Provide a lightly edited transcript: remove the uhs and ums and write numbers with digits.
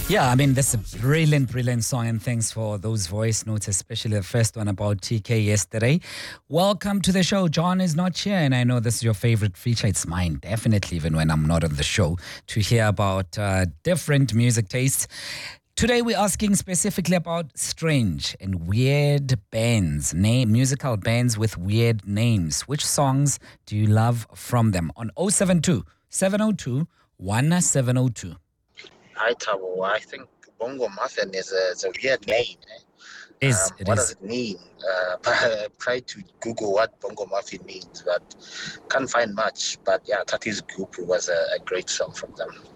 Yeah, I mean, that's a brilliant, brilliant song, and thanks for those voice notes, especially the first one about TK yesterday. Welcome to the show. John is not here, and I know this is your favorite feature. It's mine, definitely, even when I'm not on the show, to hear about different music tastes. Today, we're asking specifically about strange and weird bands, musical bands with weird names. Which songs do you love from them? On 072 702 1702. Hi, Tabo. I think Bongo Muffin is a weird name. It What does is. it mean? I tried to Google what Bongo Muffin means, but can't find much. But yeah, Tati's Group was a great song from them.